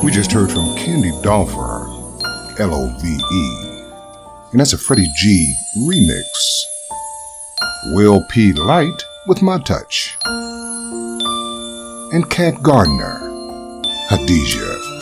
We just heard from Candy Dolfer, Love, and that's a Freddie G remix. Will P. Light with My Touch. And Kat Gardner, Hadijah.